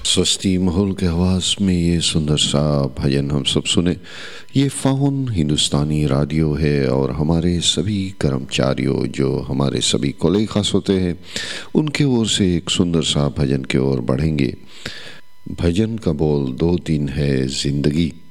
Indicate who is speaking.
Speaker 1: स्वस्ति माहौल के आवाज़ में ये सुंदर सा भजन हम सब सुने। ये फ़ाउन हिंदुस्तानी रेडियो है और हमारे सभी कर्मचारियों जो हमारे सभी कोलीग खास होते हैं उनके ओर से एक सुंदर सा भजन की ओर बढ़ेंगे। भजन का बोल 2-3 है ज़िंदगी।